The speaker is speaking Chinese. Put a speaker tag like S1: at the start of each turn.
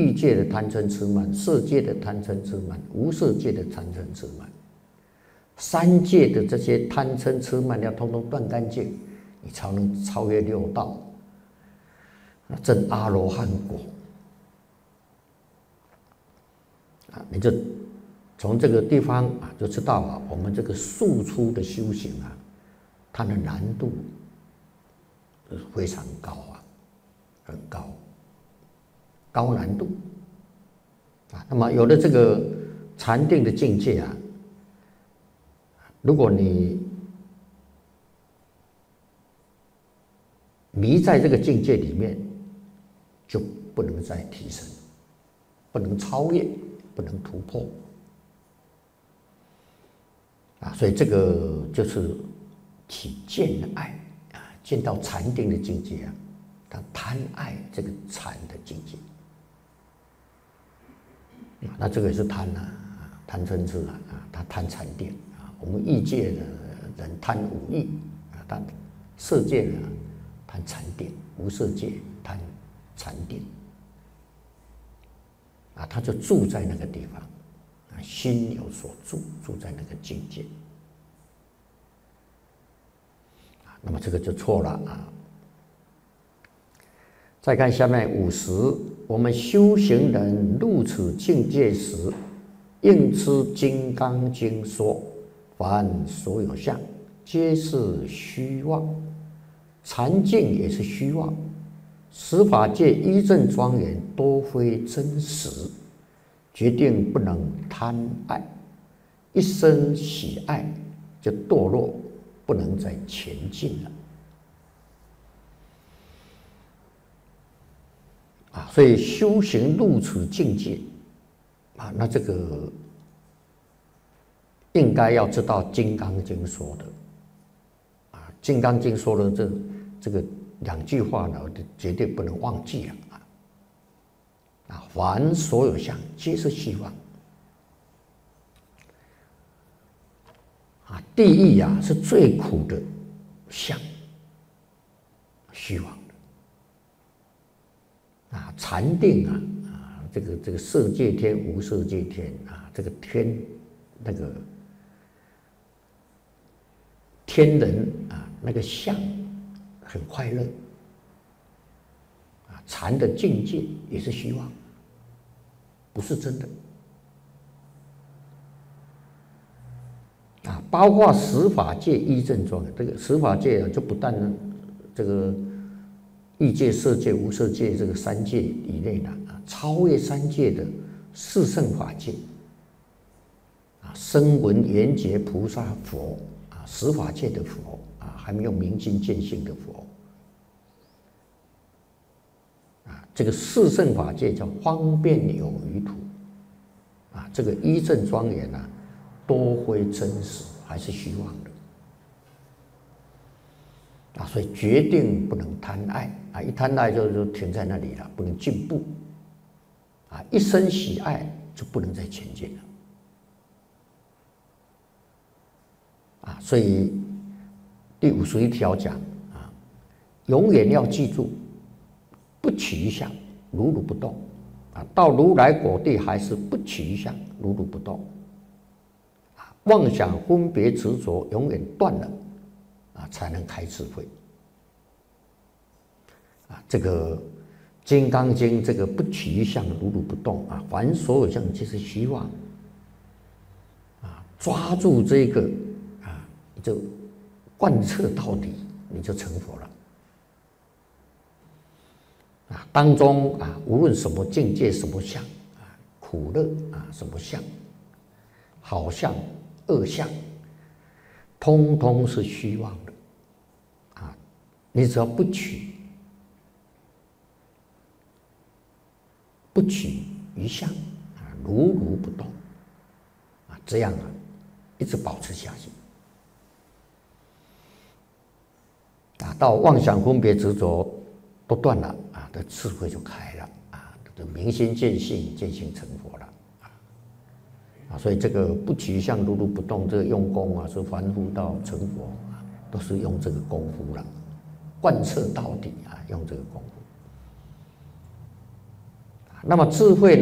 S1: 欲界的贪嗔痴慢，色界的贪嗔痴慢，无色界的贪嗔痴慢，三界的这些贪嗔痴慢要通通断干净，你才能超越六道，证阿罗汉果。你就从这个地方就知道我们这个庶出的修行它的难度非常高很高，高难度那么有了这个禅定的境界如果你迷在这个境界里面，就不能再提升，不能超越，不能突破所以这个就是起见爱见到禅定的境界他贪爱这个禅的境界那这个也是贪贪嗔痴他贪禅定我们欲界的人贪五欲贪色界的贪禅定，无色界贪禅定他就住在那个地方心有所住，住在那个境界那么这个就错了再看下面50，我们修行人入此境界时，应知《金刚经》说：凡所有相，皆是虚妄。禅境也是虚妄，十法界一正庄严，多非真实，决定不能贪爱，一生喜爱就堕落，不能再前进了。所以修行入此境界那这个应该要知道《金刚经》说的《金刚经》说的这个2句话呢，绝对不能忘记了凡所有相，皆是虚妄地狱是最苦的相，虚妄禅定这个色界天、无色界天这个天那个天人那个相很快乐禅的境界也是虚妄，不是真的包括十法界一正庄严，这个十法界就不但这个欲界、色界、无色界这个3界以内的超越3界的四圣法界声闻缘觉菩萨佛十法界的佛还没有明心见性的佛这个四圣法界叫方便有余土这个一正庄严多非真实，还是虚妄的所以决定不能贪爱一贪爱就停在那里了，不能进步一生喜爱就不能再前进了所以第51条讲永远要记住，不取一相，如如不动到如来果地还是不取一相，如如不动妄想分别执着永远断了才能开智慧这个《金刚经》这个不取一相，如如不动凡所有相，皆是虚妄抓住这个你就贯彻到底，你就成佛了当中无论什么境界、什么相苦乐什么相，好相、恶相，通通是虚妄的你只要不取一相如如不动这样一直保持下去到妄想分别执着都断了的智慧就开了的明心见性，见性成佛了所以这个不取一相，如如不动，这个用功是凡夫到成佛都是用这个功夫了，贯彻到底用这个功夫那么智慧